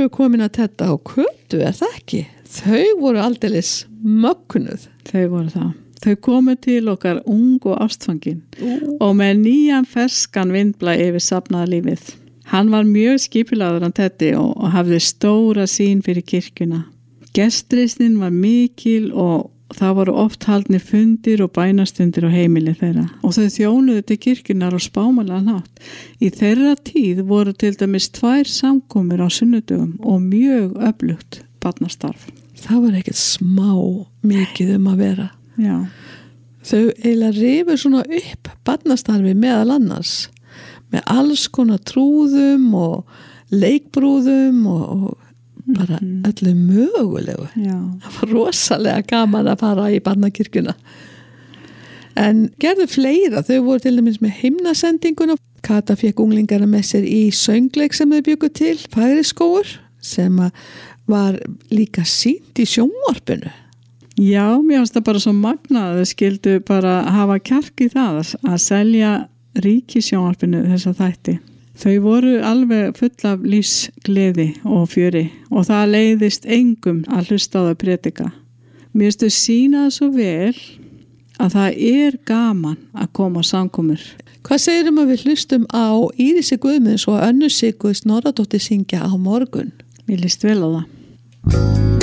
erum við komin að þetta á Kötu, það ekki? Þau voru aldeilis mögnuð. Þau voru það. Þau komu til okkar ung og ástfangin og með nýjan ferskan vindblæ yfir safnaða lífið. Hann var mjög skipulagður hann Teddi og hafði stóra sýn fyrir kirkjuna. Gestrisnin var mikil og það voru oft haldni fundir og bænastundir á heimili þeirra og þau þjónuðu til kirkjunar og spámalega hátt. Í þeirra tíð voru til dæmis 2 samkomur á sunnudögum og mjög öflugt barnastarf. Það var ekkert smá mikið að vera. Já. Þau eiginlega rifu svona upp barnastarfi meðal annars með alls konar trúðum og leikbrúðum og bara öllu mögulegu. Já. Það var rosalega gaman að fara í barnakirkjuna. En gerðu fleira, þau voru til dæmis með himnasendinguna. Kata fékk unglingana með sér í söngleik sem þau bjuggu til, Fagriskógur, sem var líka sýnt í sjónvarpinu. Já, mér finnst það bara svo magnað. Þau skildu bara hafa kjark í það að selja ríkissjónvarpinu þessa þætti. Þau voru alveg full af lífsgleði og fjöri og það leiðist engum að hlusta á þau predika. Mér finnst þau sýna það svo vel að það gaman að koma á samkomur. Hvað segir að við hlustum á Írisi Guðmunds og Önnu Siggu Snorradóttir syngja á morgun? Mér líst vel á það.